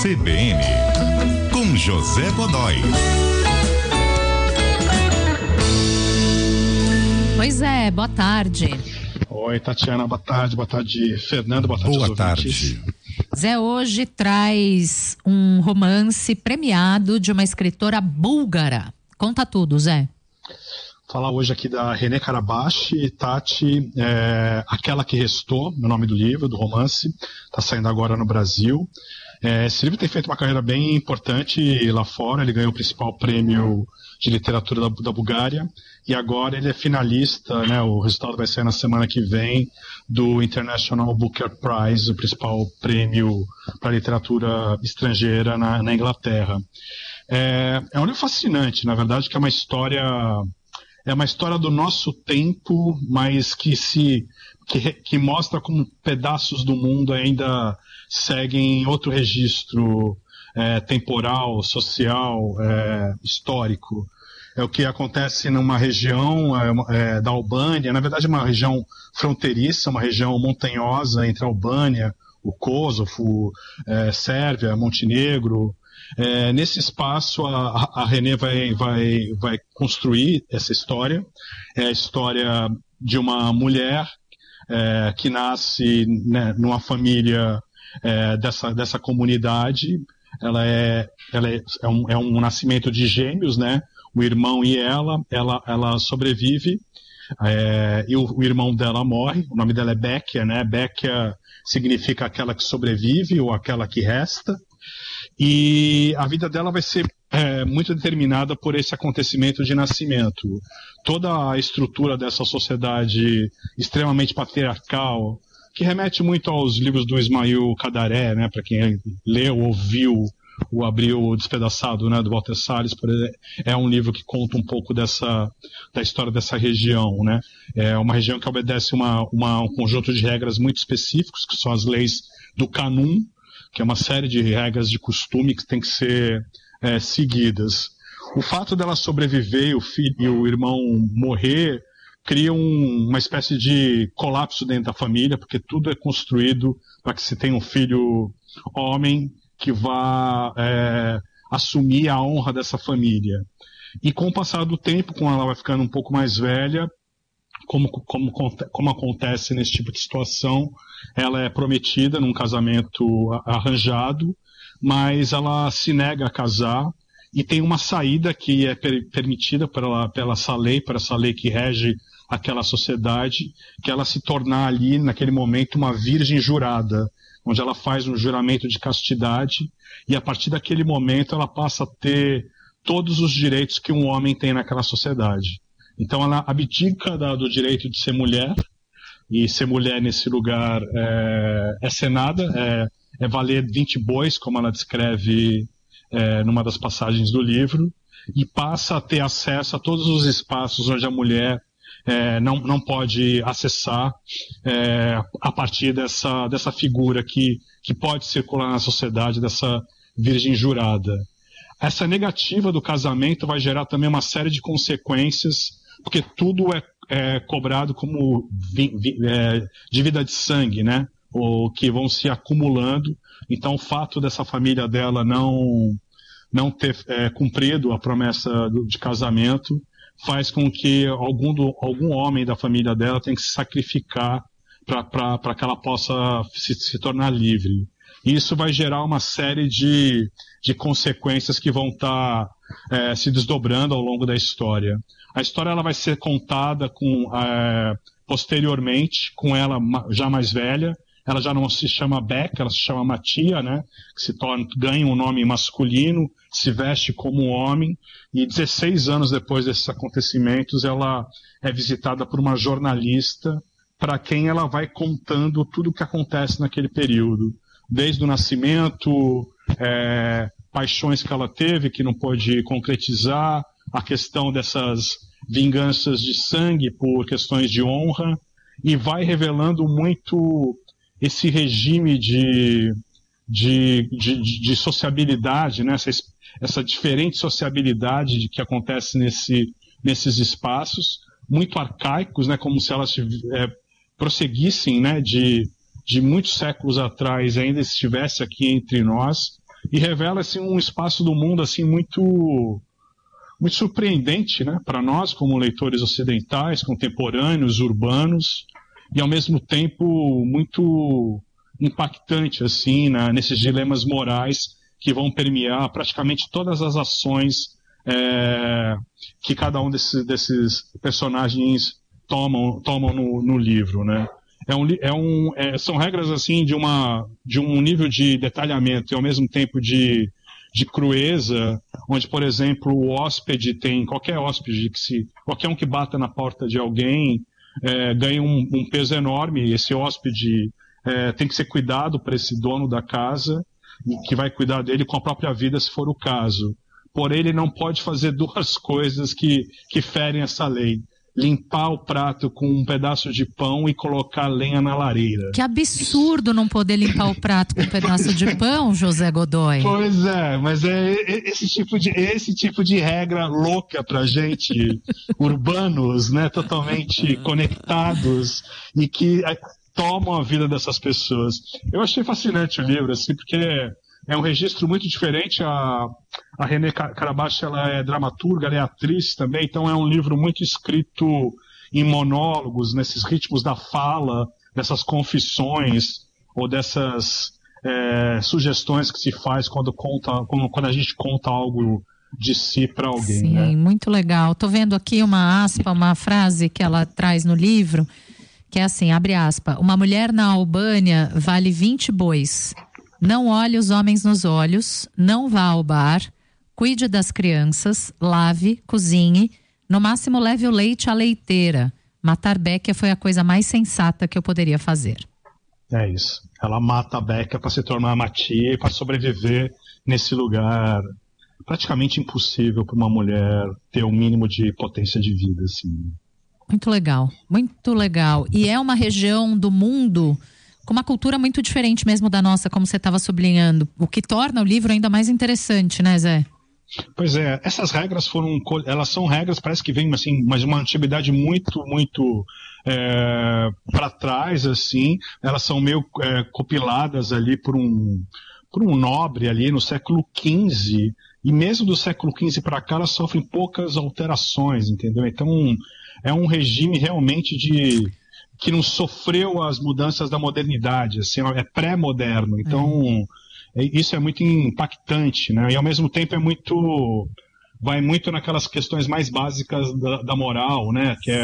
CBN, com José Godoy. Pois é, boa tarde. Oi, Tatiana, boa tarde, Fernando, boa tarde. Boa tarde. Zé hoje traz um romance premiado de uma escritora búlgara. Conta tudo, Zé. Falar hoje aqui da René Carabashi, Tati, Aquela que Restou, o nome do livro, do romance, está saindo agora no Brasil. Esse livro tem feito uma carreira bem importante lá fora, ele ganhou o principal prêmio de literatura da Bulgária, e agora ele é finalista, né, o resultado vai sair na semana que vem, do International Booker Prize, o principal prêmio para literatura estrangeira na Inglaterra. É um livro fascinante, na verdade, que é uma história do nosso tempo, mas que mostra como pedaços do mundo ainda seguem outro registro temporal, social, histórico. É o que acontece numa região da Albânia, na verdade uma região fronteiriça, uma região montanhosa entre a Albânia, o Kosovo, Sérvia, Montenegro. Nesse espaço a René vai construir essa história. É a história de uma mulher que nasce, né, numa família dessa comunidade. Ela é um nascimento de gêmeos, né? O irmão e ela sobrevive, e o irmão dela morre. O nome dela é Bekia, né? Bekia significa aquela que sobrevive ou aquela que resta. E a vida dela vai ser muito determinada por esse acontecimento de nascimento. Toda a estrutura dessa sociedade extremamente patriarcal, que remete muito aos livros do Ismail Qadaré, né, para quem leu, ouviu, o Abril Despedaçado, né, do Walter Salles, por exemplo, é um livro que conta um pouco da história dessa região, né? É uma região que obedece um conjunto de regras muito específicos, que são as leis do Kanun, que é uma série de regras de costume que tem que ser seguidas. O fato dela sobreviver e o irmão morrer cria uma espécie de colapso dentro da família, porque tudo é construído para que se tenha um filho homem que vá assumir a honra dessa família. E com o passar do tempo, quando ela vai ficando um pouco mais velha, como acontece nesse tipo de situação, ela é prometida num casamento arranjado, mas ela se nega a casar e tem uma saída que é permitida pela essa lei que rege aquela sociedade, que ela se tornar ali, naquele momento, uma virgem jurada, onde ela faz um juramento de castidade e a partir daquele momento ela passa a ter todos os direitos que um homem tem naquela sociedade. Então ela abdica do direito de ser mulher, e ser mulher nesse lugar é ser nada, é valer 20 bois, como ela descreve numa das passagens do livro, e passa a ter acesso a todos os espaços onde a mulher não pode acessar a partir dessa figura que pode circular na sociedade, dessa virgem jurada. Essa negativa do casamento vai gerar também uma série de consequências, porque tudo é cobrado como dívida de sangue, né? Ou que vão se acumulando. Então o fato dessa família dela não ter cumprido a promessa de casamento faz com que algum homem da família dela tenha que se sacrificar para que ela possa se tornar livre. E isso vai gerar uma série de consequências que vão estar se desdobrando ao longo da história. A história ela vai ser contada posteriormente, com ela já mais velha. Ela já não se chama Beck, ela se chama Matia, né? Que ganha um nome masculino, se veste como um homem, e 16 anos depois desses acontecimentos, ela é visitada por uma jornalista, para quem ela vai contando tudo o que acontece naquele período. Desde o nascimento, paixões que ela teve, que não pôde concretizar, a questão dessas vinganças de sangue por questões de honra, e vai revelando muito esse regime de sociabilidade, né? essa diferente sociabilidade que acontece nesses espaços, muito arcaicos, né? Como se elas prosseguissem, né? de muitos séculos atrás ainda estivesse aqui entre nós, e revela assim, um espaço do mundo assim, muito surpreendente, né, para nós como leitores ocidentais, contemporâneos, urbanos, e ao mesmo tempo muito impactante assim, né, nesses dilemas morais que vão permear praticamente todas as ações que cada um desses personagens tomam no livro, né? São regras assim de um nível de detalhamento e ao mesmo tempo de crueza, onde, por exemplo, o hóspede qualquer hóspede, qualquer um que bata na porta de alguém ganha um peso enorme. Esse hóspede tem que ser cuidado por esse dono da casa, que vai cuidar dele com a própria vida, se for o caso. Porém, ele não pode fazer duas coisas que ferem essa lei. Limpar o prato com um pedaço de pão e colocar lenha na lareira. Que absurdo não poder limpar o prato com um pedaço de pão, José Godoy. Pois é, mas é esse tipo de regra louca pra gente, urbanos, né, totalmente conectados e que tomam a vida dessas pessoas. Eu achei fascinante o livro, assim, porque é um registro muito diferente. A René Carabache, ela é dramaturga, ela é atriz também, então é um livro muito escrito em monólogos, nesses ritmos da fala, dessas confissões ou dessas sugestões que se faz quando a gente conta algo de si para alguém. Sim, né? Muito legal. Estou vendo aqui uma frase que ela traz no livro, que é assim, abre aspas: uma mulher na Albânia vale 20 bois. Não olhe os homens nos olhos, não vá ao bar, cuide das crianças, lave, cozinhe, no máximo leve o leite à leiteira. Matar Becca foi a coisa mais sensata que eu poderia fazer. É isso. Ela mata a Becca para se tornar Matia e para sobreviver nesse lugar praticamente impossível para uma mulher ter o mínimo de potência de vida, assim. Muito legal, muito legal. E é uma região do mundo com uma cultura muito diferente mesmo da nossa, como você estava sublinhando, o que torna o livro ainda mais interessante, né, Zé? Pois é, essas regras elas são regras, parece que vem assim, mas uma antiguidade muito para trás, assim. Elas são meio compiladas ali por um nobre ali no século XV, e mesmo do século XV para cá elas sofrem poucas alterações, entendeu? Então é um regime realmente que não sofreu as mudanças da modernidade, assim, é pré-moderno. Então isso é muito impactante, né? E ao mesmo tempo vai muito naquelas questões mais básicas da moral, né? Que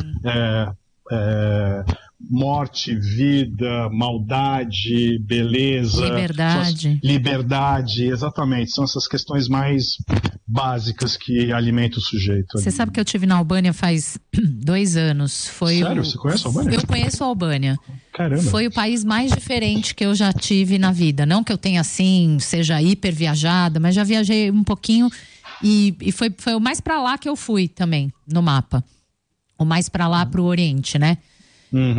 morte, vida, maldade, beleza, liberdade, exatamente. São essas questões mais básicas que alimentam o sujeito. Você sabe que eu estive na Albânia faz 2 anos. Sério? Você conhece a Albânia? Eu conheço a Albânia. Caramba. Foi o país mais diferente que eu já tive na vida. Não que eu tenha assim, seja hiper viajada, mas já viajei um pouquinho e foi o mais pra lá que eu fui também, no mapa. O mais pra lá pro Oriente, né? Uhum.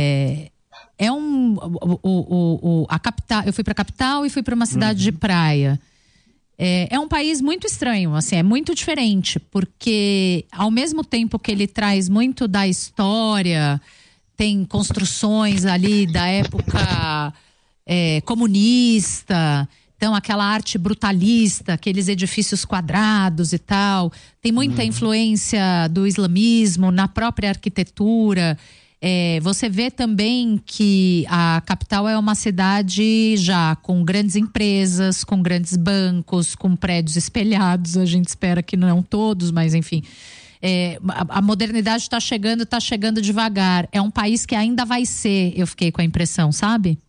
A capital, eu fui para a capital e fui para uma cidade de praia. É um país muito estranho, assim, é muito diferente, porque ao mesmo tempo que ele traz muito da história, tem construções ali da época comunista, então aquela arte brutalista, aqueles edifícios quadrados e tal, tem muita influência do islamismo na própria arquitetura. Você vê também que a capital é uma cidade já com grandes empresas, com grandes bancos, com prédios espelhados. A gente espera que não todos, mas enfim. A modernidade está chegando devagar. É um país que ainda vai ser, eu fiquei com a impressão, sabe?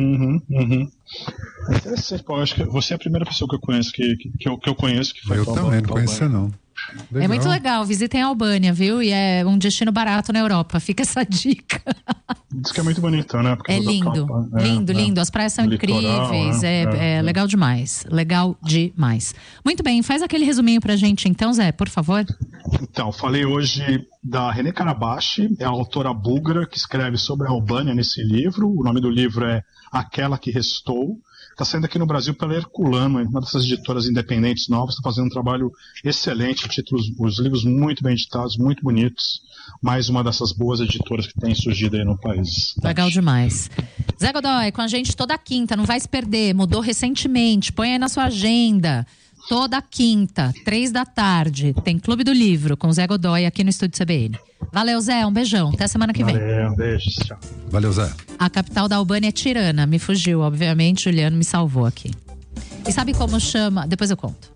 É interessante, Paulo. Acho que você é a primeira pessoa que eu conheço que eu conheço que foi Eu também não conhecia, não. Legal. É muito legal, visitem a Albânia, viu? E é um destino barato na Europa, fica essa dica. Diz que é muito bonito, né? É lindo, lindo. As praias são incríveis, legal demais. Legal demais. Muito bem, faz aquele resuminho pra gente então, Zé, por favor. Então, falei hoje da René Carabache, é a autora búlgara que escreve sobre a Albânia nesse livro. O nome do livro é Aquela que Restou. está saindo aqui no Brasil pela Herculano, uma dessas editoras independentes novas, está fazendo um trabalho excelente, os livros muito bem editados, muito bonitos. Mais uma dessas boas editoras que tem surgido aí no país. Legal demais. Zé Godoy, com a gente toda quinta, não vai se perder, mudou recentemente, põe aí na sua agenda. Toda quinta, 3h, tem Clube do Livro com Zé Godoy aqui no Estúdio CBN. Valeu, Zé, um beijão, até semana que vem. Valeu, um beijo, tchau. Valeu, Zé. A capital da Albânia é Tirana, me fugiu, obviamente, Juliano me salvou aqui. E sabe como chama? Depois eu conto.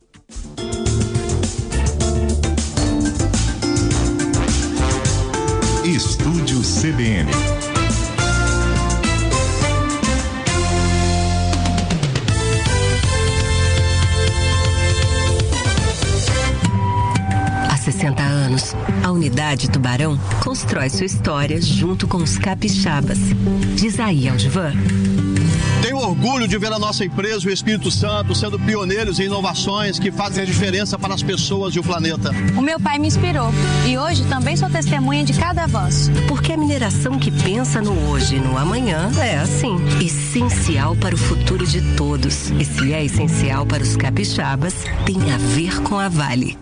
Estúdio CBN. Há 60 anos, a Unidade Tubarão constrói sua história junto com os capixabas. Diz aí, Aldivan. Tenho orgulho de ver a nossa empresa, o Espírito Santo, sendo pioneiros em inovações que fazem a diferença para as pessoas e o planeta. O meu pai me inspirou e hoje também sou testemunha de cada avanço. Porque a mineração que pensa no hoje e no amanhã é assim, essencial para o futuro de todos. E se é essencial para os capixabas, tem a ver com a Vale.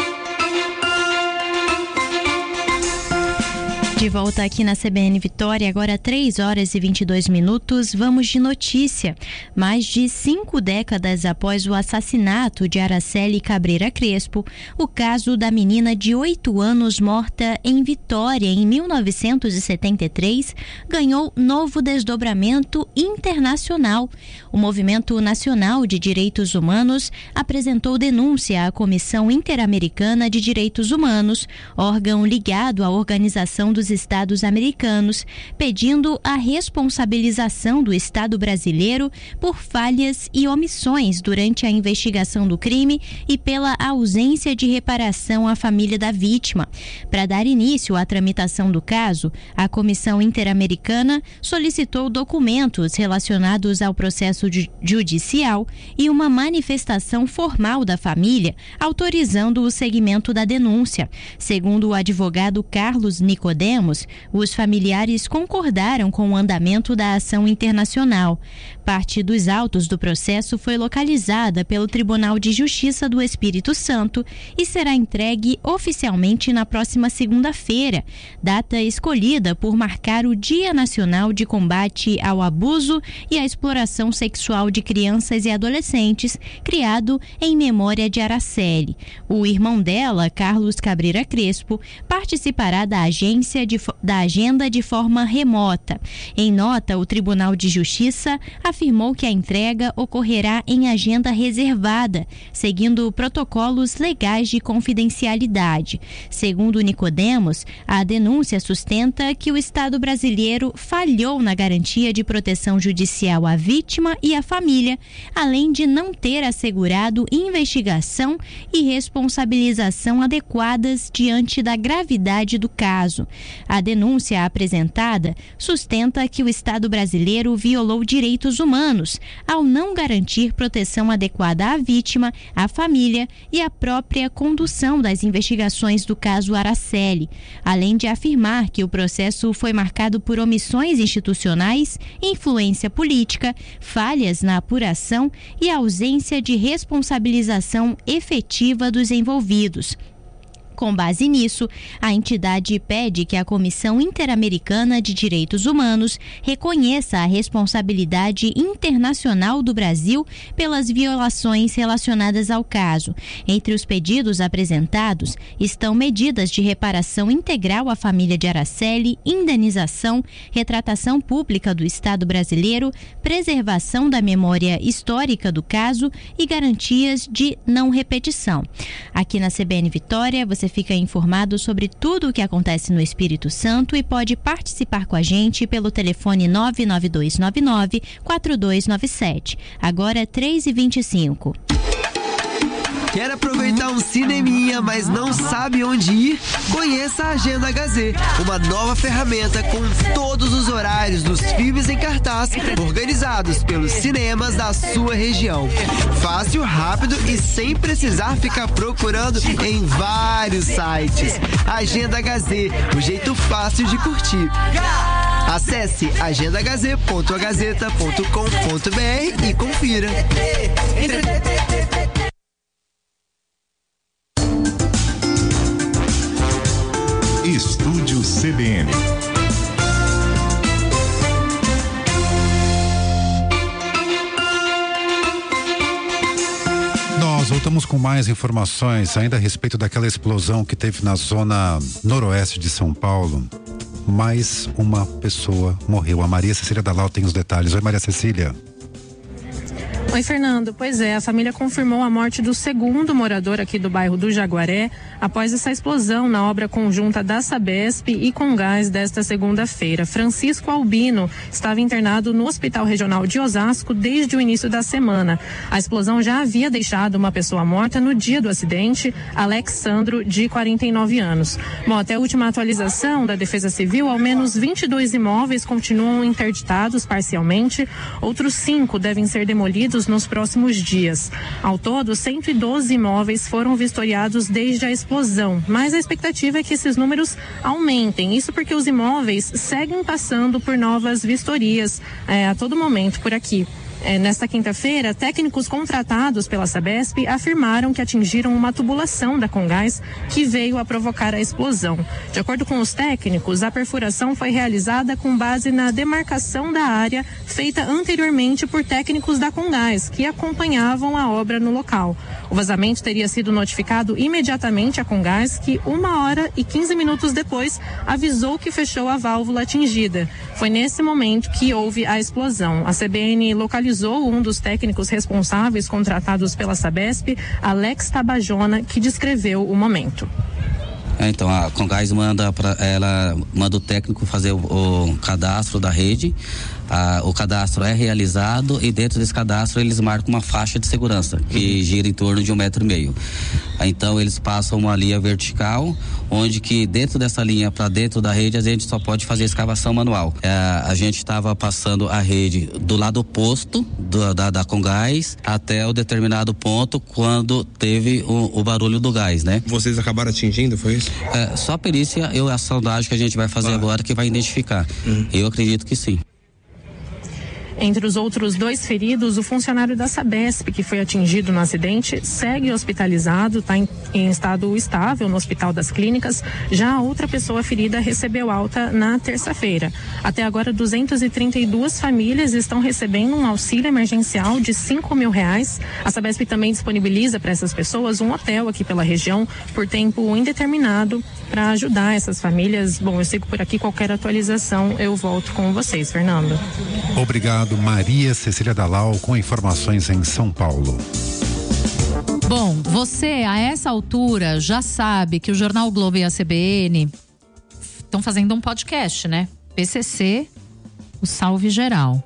De volta aqui na CBN Vitória, agora 3h22. Vamos de notícia. Mais de 5 décadas após o assassinato de Araceli Cabreira Crespo, o caso da menina de 8 anos morta em Vitória em 1973 ganhou novo desdobramento internacional. O Movimento Nacional de Direitos Humanos apresentou denúncia à Comissão Interamericana de Direitos Humanos, órgão ligado à Organização dos Estados Americanos, pedindo a responsabilização do Estado brasileiro por falhas e omissões durante a investigação do crime e pela ausência de reparação à família da vítima. Para dar início à tramitação do caso, a Comissão Interamericana solicitou documentos relacionados ao processo judicial e uma manifestação formal da família, autorizando o segmento da denúncia. Segundo o advogado Carlos Nicodemos, os familiares concordaram com o andamento da ação internacional. Parte dos autos do processo foi localizada pelo Tribunal de Justiça do Espírito Santo e será entregue oficialmente na próxima segunda-feira, data escolhida por marcar o Dia Nacional de Combate ao Abuso e à Exploração Sexual de Crianças e Adolescentes, criado em memória de Araceli. O irmão dela, Carlos Cabreira Crespo, participará da agenda de forma remota. Em nota, o Tribunal de Justiça afirmou que a entrega ocorrerá em agenda reservada, seguindo protocolos legais de confidencialidade. Segundo Nicodemos, a denúncia sustenta que o Estado brasileiro falhou na garantia de proteção judicial à vítima e à família, além de não ter assegurado investigação e responsabilização adequadas diante da gravidade do caso. A denúncia apresentada sustenta que o Estado brasileiro violou direitos humanos ao não garantir proteção adequada à vítima, à família e à própria condução das investigações do caso Araceli, além de afirmar que o processo foi marcado por omissões institucionais, influência política, falhas na apuração e ausência de responsabilização efetiva dos envolvidos. Com base nisso, a entidade pede que a Comissão Interamericana de Direitos Humanos reconheça a responsabilidade internacional do Brasil pelas violações relacionadas ao caso. Entre os pedidos apresentados estão medidas de reparação integral à família de Araceli, indenização, retratação pública do Estado brasileiro, preservação da memória histórica do caso e garantias de não repetição. Aqui na CBN Vitória, você fica informado sobre tudo o que acontece no Espírito Santo e pode participar com a gente pelo telefone 99299-4297. Agora 3h25. Quer aproveitar um cineminha, mas não sabe onde ir? Conheça a Agenda HZ, uma nova ferramenta com todos os horários dos filmes em cartaz, organizados pelos cinemas da sua região. Fácil, rápido e sem precisar ficar procurando em vários sites. Agenda HZ, o jeito fácil de curtir. Acesse agendagazeta.agazeta.com.br e confira. Estúdio CBN. Nós voltamos com mais informações ainda a respeito daquela explosão que teve na zona noroeste de São Paulo. Mais uma pessoa morreu. A Maria Cecília Dalal tem os detalhes. Oi, Maria Cecília. Oi, Fernando. Pois é, a família confirmou a morte do segundo morador aqui do bairro do Jaguaré após essa explosão na obra conjunta da Sabesp e Comgás desta segunda-feira. Francisco Albino estava internado no Hospital Regional de Osasco desde o início da semana. A explosão já havia deixado uma pessoa morta no dia do acidente, Alexandro, de 49 anos. Bom, até a última atualização da Defesa Civil, ao menos 22 imóveis continuam interditados parcialmente, outros 5 devem ser demolidos nos próximos dias. Ao todo, 112 imóveis foram vistoriados desde a explosão, mas a expectativa é que esses números aumentem. Isso porque os imóveis seguem passando por novas vistorias a todo momento por aqui. Nesta quinta-feira, técnicos contratados pela Sabesp afirmaram que atingiram uma tubulação da Comgás que veio a provocar a explosão. De acordo com os técnicos, a perfuração foi realizada com base na demarcação da área feita anteriormente por técnicos da Comgás, que acompanhavam a obra no local. O vazamento teria sido notificado imediatamente à Comgás, que 1h15 minutos depois avisou que fechou a válvula atingida. Foi nesse momento que houve a explosão. A CBN localizou um dos técnicos responsáveis contratados pela Sabesp, Alex Tabajona, que descreveu o momento. Então a Comgás manda o técnico fazer o cadastro da rede. O cadastro é realizado e dentro desse cadastro eles marcam uma faixa de segurança que gira em torno de 1,5 metro. Então eles passam uma linha vertical, onde que dentro dessa linha para dentro da rede a gente só pode fazer escavação manual. A gente estava passando a rede do lado oposto da Comgás até o determinado ponto quando teve o barulho do gás, né? Vocês acabaram atingindo, foi isso? Só a perícia e a sondagem que a gente vai fazer agora que vai identificar. Eu acredito que sim. Entre os outros 2 feridos, o funcionário da Sabesp, que foi atingido no acidente, segue hospitalizado, está em estado estável no Hospital das Clínicas. Já a outra pessoa ferida recebeu alta na terça-feira. Até agora, 232 famílias estão recebendo um auxílio emergencial de R$5.000. A Sabesp também disponibiliza para essas pessoas um hotel aqui pela região por tempo indeterminado para ajudar essas famílias. Bom, eu sigo por aqui, qualquer atualização eu volto com vocês, Fernando. Obrigado, Maria Cecília Dalal, com informações em São Paulo. Bom, você a essa altura já sabe que o Jornal Globo e a CBN estão fazendo um podcast, né? PCC, o Salve Geral.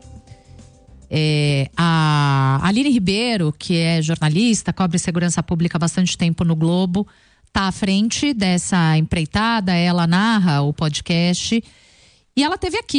A Aline Ribeiro, que é jornalista, cobre segurança pública há bastante tempo no Globo, está à frente dessa empreitada, ela narra o podcast e ela esteve aqui